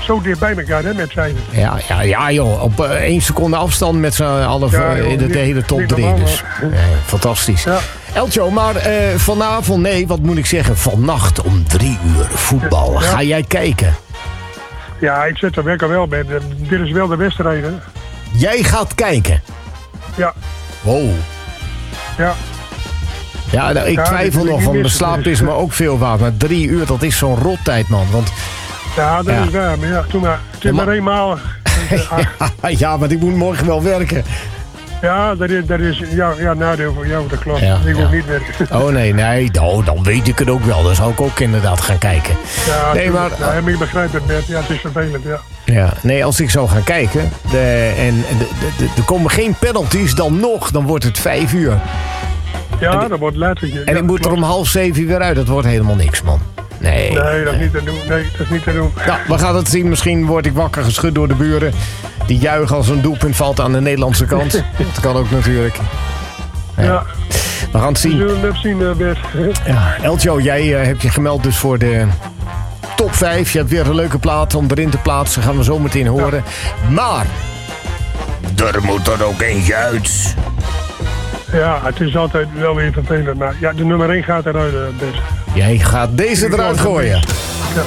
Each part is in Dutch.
zo dicht bij elkaar, hè, met zijn. Ja, joh. Op 1 seconde afstand met z'n allen in de hele top 3. Dus fantastisch. Ja. Eltjo, maar vanavond, wat moet ik zeggen? Vannacht om 3 uur voetbal. Ja. Ga jij kijken? Ja, ik zit er werkelijk wel bij. Dit is wel de wedstrijd, hè. Jij gaat kijken? Ja. Wow. Ja. Ja, nou, ik twijfel nog, want mijn slaap is me ook veel waard. Maar 3 uur, dat is zo'n rottijd, man. Want, ja, dat is waar. Maar ja, toen maar. Het is maar eenmaal. Ja, maar ik moet morgen wel werken. Ja, dat is jouw nadeel voor jou, dat klopt. Ik hoef niet werken. Oh nee, dan weet ik het ook wel. Dan zou ik ook inderdaad gaan kijken. Ja, nee, maar ik begrijp het, Bert. Ja, het is vervelend, ja. Ja, nee, als ik zou gaan kijken er komen geen penalties, dan wordt het 5 uur. Ja, dat wordt later. En ik moet er om 6:30 weer uit. Dat wordt helemaal niks, man. Nee, dat is niet te doen. Nee, dat is niet te doen. Nou, we gaan het zien. Misschien word ik wakker geschud door de buren. Die juichen als een doelpunt valt aan de Nederlandse kant. Dat kan ook natuurlijk. Ja. We gaan het zien. We zullen het zien, Bert. Ja, Eltjo, jij hebt je gemeld dus voor de top 5. Je hebt weer een leuke plaat om erin te plaatsen. Gaan we zo meteen horen. Ja. Maar er moet er ook eentje uit. Ja, het is altijd wel weer vervelend. Maar ja, de nummer 1 gaat eruit, Bert. Jij gaat deze eruit gooien. Ja.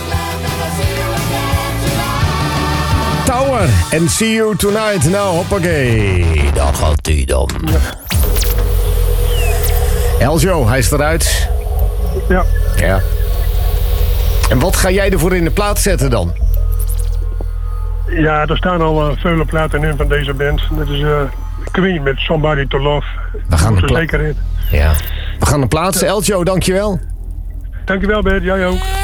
Tower en See You Tonight. Nou, hoppakee. Daar gaat hij dan. Ja. Eljo, hij is eruit. Ja. En wat ga jij ervoor in de plaats zetten dan? Ja, er staan al vele platen in van deze band. Dat is Queen met Somebody to Love. We gaan er zeker in. Ja. We gaan er plaatsen. Eljo, dankjewel. Dankjewel, Bert. Jij ook.